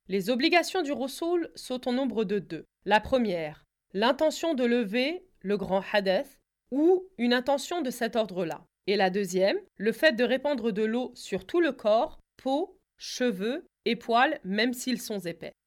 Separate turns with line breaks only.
Les obligations du Rassoul sont au nombre de 2. La première, l'intention de lever le grand hadath ou une intention de cet ordre-là. Et la deuxième, le fait de répandre de l'eau sur tout le corps, peau, cheveux et poils, même s'ils sont épais.